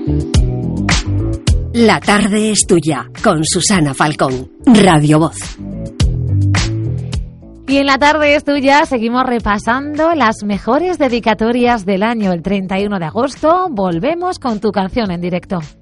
La tarde es tuya, con Susana Falcón, Radio Voz. Y en la tarde es tuya seguimos repasando las mejores dedicatorias del año. El 31 de agosto volvemos con tu canción en directo.